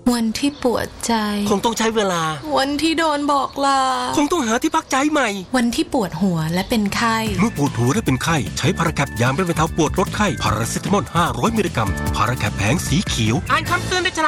วันที่ปวดใจคงต้องใช้เวลาวันที่โดนบอกลาคงต้องหาที่พักใจใหม่วันที่ปวดหัวและเป็นไข้เมื่อปวดหัวและเป็นไข้ใช้พาราแคปยาบรรเทาปวดลดไข้พาราเซตามอล500 มิลลิกรัมพาราแคปแผงสีเขียวอ่านคำเตือนในฉลาก